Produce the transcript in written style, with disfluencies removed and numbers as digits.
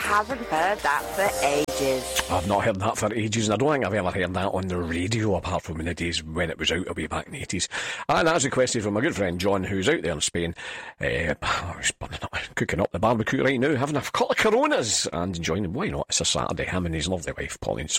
haven't heard that for ages. I've not heard that for ages, and I don't think I've ever heard that on the radio, apart from in the days when it was out way back in the 80s. And that's requested from my good friend John, who's out there in Spain. He's cooking up the barbecue right now, having a couple of Coronas and enjoying them. Why not? It's a Saturday. Him and his lovely wife, Pauline.